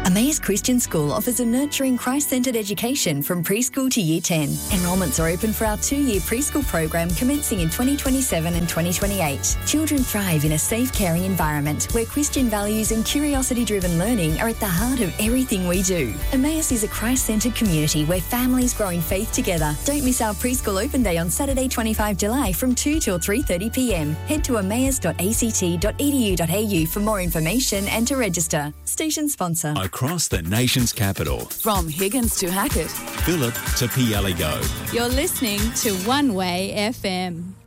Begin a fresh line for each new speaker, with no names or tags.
Emmaus Christian School offers a nurturing, Christ-centred education from preschool to Year 10. Enrolments are open for our 2-year preschool program commencing in 2027 and 2028. Children thrive in a safe, caring environment where Christian values and curiosity-driven learning are at the heart of everything we do. Emmaus is a Christ-centred community where families grow in faith together. Don't miss our preschool open day on Saturday, 25 July from 2 till 3:30 p.m. Head to emmaus.act.edu.au for more information and to register. Station sponsor.
Across the nation's capital.
From Higgins to Hackett.
Phillip to Pialligo.
You're listening to One Way FM.